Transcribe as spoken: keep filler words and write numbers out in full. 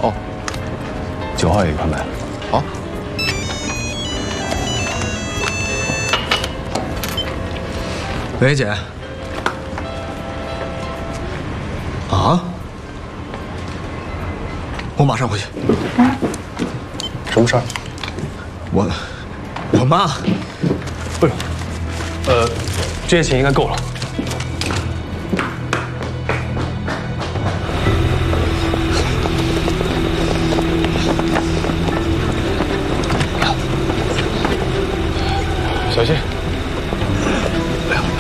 哦，九号也快卖了。好。 喂，姐。啊？我马上回去。 什么事儿？ 我，我妈。 哎呦，呃，这些钱应该够了。